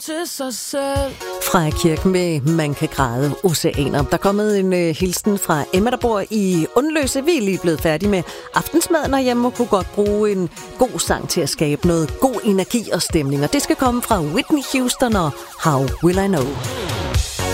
til sig selv. Fra kirken med Man kan græde oceaner. Der er kommet en hilsen fra Emma, der bor i Undløse. Vi er lige blevet færdige med aftensmaden herhjemme og kunne godt bruge en god sang til at skabe noget god energi og stemning. Og det skal komme fra Whitney Houston og How Will I Know.